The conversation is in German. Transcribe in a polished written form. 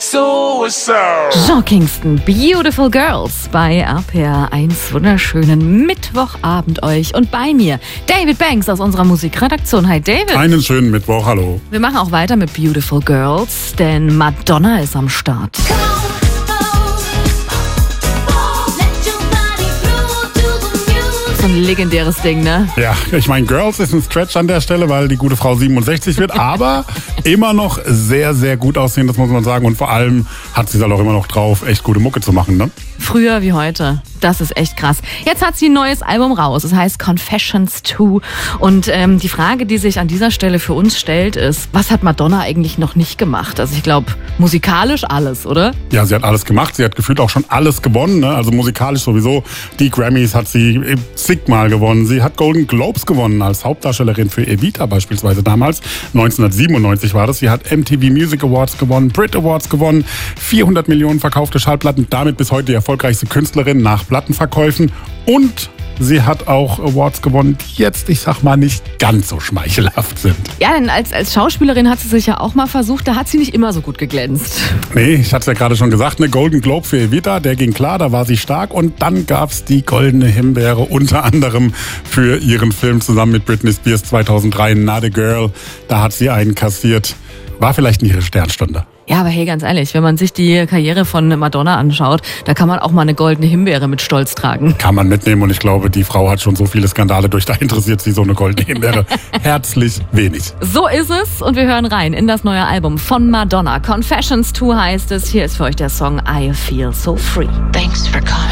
suicide. Sean Kingston, Beautiful Girls bei RPR 1. Wunderschönen Mittwochabend euch. Und bei mir David Banks aus unserer Musikredaktion. Hi David. Einen schönen Mittwoch, hallo. Wir machen auch weiter mit Beautiful Girls, denn Madonna ist am Start. So ein legendäres Ding, ne? Ja, ich meine, Girls ist ein Stretch an der Stelle, weil die gute Frau 67 wird, aber immer noch sehr, sehr gut aussehen, das muss man sagen. Und vor allem hat sie es halt auch immer noch drauf, echt gute Mucke zu machen, ne? Früher wie heute. Das ist echt krass. Jetzt hat sie ein neues Album raus. Es heißt Confessions 2. Und die Frage, die sich an dieser Stelle für uns stellt, ist, was hat Madonna eigentlich noch nicht gemacht? Also ich glaube, musikalisch alles, oder? Ja, sie hat alles gemacht. Sie hat gefühlt auch schon alles gewonnen, ne? Also musikalisch sowieso. Die Grammys hat sie zigmal gewonnen. Sie hat Golden Globes gewonnen als Hauptdarstellerin für Evita beispielsweise damals. 1997 war das. Sie hat MTV Music Awards gewonnen, Brit Awards gewonnen, 400 Millionen verkaufte Schallplatten. Damit bis heute die erfolgreichste Künstlerin nach Plattenverkäufen. Und sie hat auch Awards gewonnen, die jetzt, ich sag mal, nicht ganz so schmeichelhaft sind. Ja, denn als Schauspielerin hat sie sich ja auch mal versucht, da hat sie nicht immer so gut geglänzt. Nee, ich hatte es ja gerade schon gesagt, eine Golden Globe für Evita, der ging klar, da war sie stark. Und dann gab's die Goldene Himbeere, unter anderem für ihren Film zusammen mit Britney Spears 2003, Not a Girl. Da hat sie einen kassiert. War vielleicht nicht ihre Sternstunde. Ja, aber hey, ganz ehrlich, wenn man sich die Karriere von Madonna anschaut, da kann man auch mal eine Goldene Himbeere mit Stolz tragen. Kann man mitnehmen und ich glaube, die Frau hat schon so viele Skandale durch, da interessiert sie so eine Goldene Himbeere herzlich wenig. So ist es und wir hören rein in das neue Album von Madonna. Confessions 2 heißt es. Hier ist für euch der Song I Feel So Free. Thanks for coming.